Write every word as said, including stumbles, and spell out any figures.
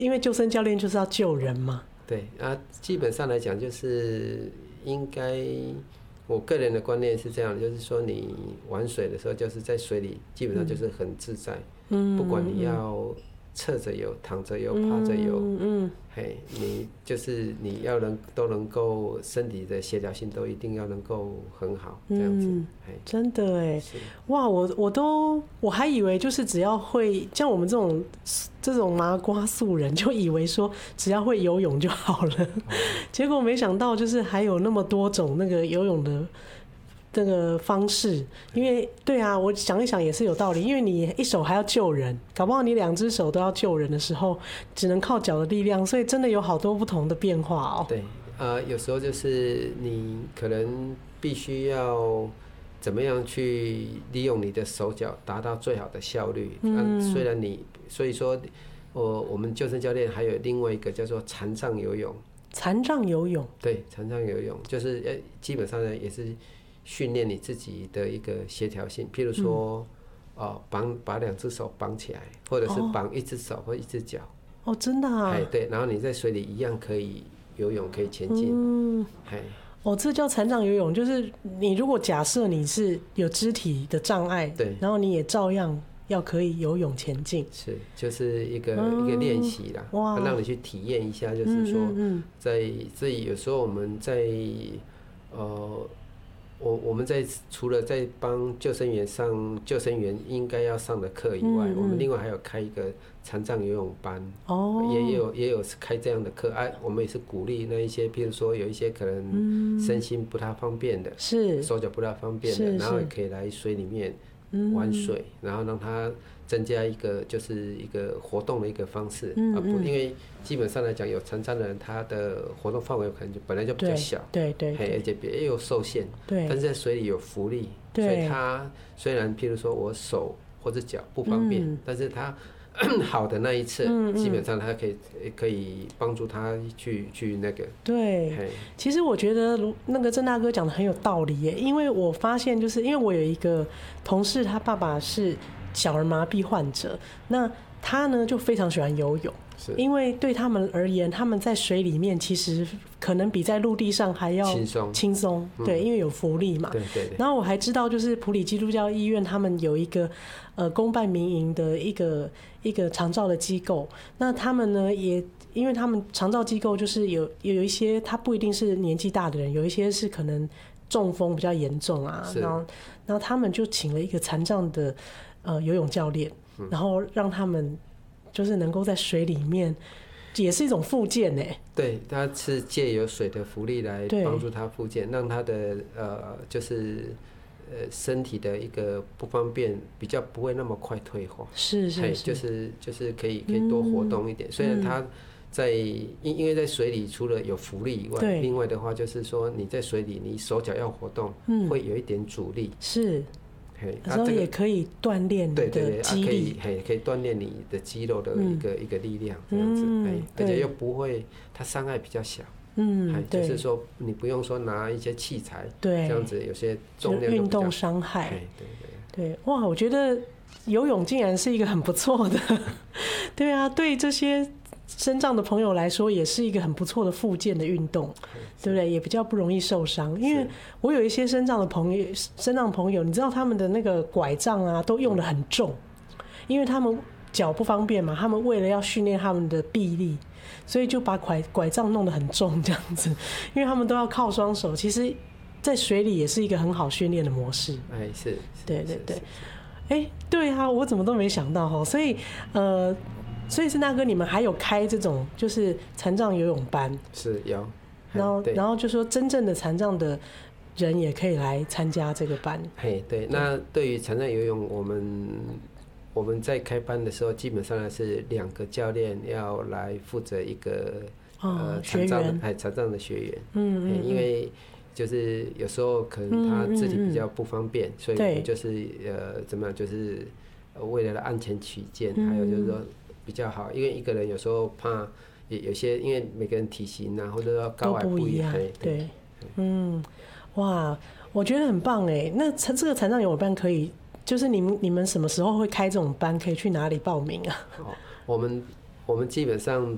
因为救生教练就是要救人嘛。 对啊，基本上来讲就是应该，我个人的观念是这样，就是说你玩水的时候，就是在水里基本上就是很自在，嗯，不管你要侧着游、躺着游、趴着游，嗯嗯，嘿，你就是你要能都能够身体的协调性都一定要能够很好，这样子，嗯， 真的哎，哇，我我都我还以为就是只要会像我们这种这种麻瓜素人，就以为说只要会游泳就好了，哦，结果没想到就是还有那么多种那个游泳的这个方式，因为对啊，我想一想也是有道理，因为你一手还要救人，搞不好你两只手都要救人的时候，只能靠脚的力量，所以真的有好多不同的变化哦。 对，呃，有时候就是你可能必须要怎么样去利用你的手脚，达到最好的效率。嗯，虽然你，所以说，我我们救生教练还有另外一个叫做残障游泳。 残障游泳。 对，残障游泳就是呃，基本上呢也是训练你自己的一个协调性，譬如说，嗯，哦，绑把两只手绑起来，或者是绑一只手或一只脚。 哦，真的啊。 哎，对，然后你在水里一样可以游泳，可以前进。嗯，哎， 哦，这叫残障游泳，就是你如果假设你是有肢体的障碍，对，然后你也照样要可以游泳前进。 是，就是一个，嗯，一个练习啦，哇，让你去体验一下，就是说，在这里有时候我们在呃。我我们在除了在帮救生员上救生员应该要上的课以外，嗯嗯，我们另外还有开一个残障游泳班，哦，也有也有开这样的课，啊，我们也是鼓励那一些，譬如说有一些可能身心不太方便的，是手脚不太方便的，然后也可以来水里面玩水，嗯，然后让他增加一个就是一个活动的一个方式，嗯嗯，啊不，因为基本上来讲，有残障的人他的活动范围可能就本来就比较小， 对对对， 而且也有受限，对，但是在水里有浮力，所以他虽然譬如说我手或者脚不方便，嗯，但是他好的那一次，嗯嗯，基本上他可以可以帮助他去去那个。 对，其实我觉得那个郑大哥讲的很有道理耶，因为我发现就是因为我有一个同事，他爸爸是小儿麻痹患者，那他呢就非常喜欢游泳，因为对他们而言，他们在水里面其实可能比在陆地上还要轻松，轻松，对，嗯，因为有浮力嘛。对对对。然后我还知道，就是埔里基督教医院他们有一个呃公办民营的一个一个长照的机构，那他们呢也。因为他们长照机构就是有有一些，他不一定是年纪大的人，有一些是可能中风比较严重啊，然后然后他们就请了一个残障的呃游泳教练，嗯，然后让他们就是能够在水里面，也是一种复健呢。 对，他是借由水的浮力来帮助他复健，让他的呃就是呃身体的一个不方便比较不会那么快退化。 是是是， 就是就是可以可以多活动一点，嗯，虽然他。在因因为在水里除了有浮力以外，另外的话就是说你在水里你手脚要活动，嗯，会有一点阻力， 是，然后也可以锻炼你的肌力， 可以嘿可以锻炼你的肌肉的一个，嗯，一个力量这样子，嗯，而且又不会它伤害比较小，嗯，就是说你不用说拿一些器材，对，这样子有些重量运动伤害，对对对，哇，我觉得游泳竟然是一个很不错的，对啊，对这些。身障的朋友来说，也是一个很不错的复健的运动，对不对？也比较不容易受伤。因为我有一些身障的朋友，身障朋友，你知道他们的那个拐杖啊，都用得很重，因为他们脚不方便嘛，他们为了要训练他们的臂力，所以就把拐拐杖弄得很重这样子，因为他们都要靠双手。其实，在水里也是一个很好训练的模式。 哎，是， 对对对，哎，对啊，我怎么都没想到哈，所以呃。所以郑大哥，你们还有开这种就是残障游泳班？ 是有， 然后然后就说真正的残障的人也可以来参加这个班。 嘿，对，那对于残障游泳，我们我们在开班的时候，基本上是两个教练要来负责一个、 哦、呃残障的还残障的学员。嗯嗯，因为就是有时候可能他自己比较不方便，嗯嗯嗯所以我们就是呃怎么样，就是为了安全起见，嗯、还有就是说。比较好，因为一个人有时候怕，有有些因为每个人体型啊，或者说高矮不一样，对， 对嗯，哇，我觉得很棒哎。那这个残障游泳班可以，就是你们你们什么时候会开这种班？可以去哪里报名啊？ 哦，我们我们基本上